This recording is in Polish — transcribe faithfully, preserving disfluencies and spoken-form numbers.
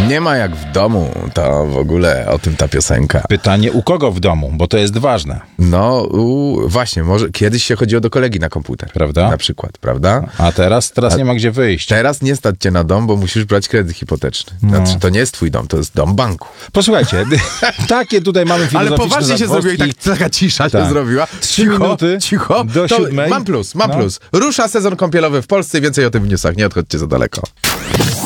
Nie ma jak w domu, to w ogóle o tym ta piosenka. Pytanie, u kogo w domu, bo to jest ważne. No, u, właśnie, może kiedyś się chodziło do kolegi na komputer. Prawda? Na przykład, prawda? A teraz? Teraz A nie ma gdzie wyjść. Teraz nie stać cię na dom, bo musisz brać kredyt hipoteczny. Znaczy, to nie jest twój dom, to jest dom banku. Posłuchajcie, takie tutaj mamy filozoficzne Ale poważnie się zagwozdki. zrobiło i tak, taka cisza Tak. się zrobiła. Trzy minuty cicho. do To siódmej. mam plus, mam No. plus. Rusza sezon kąpielowy w Polsce, więcej o tym w newsach, nie odchodźcie za daleko.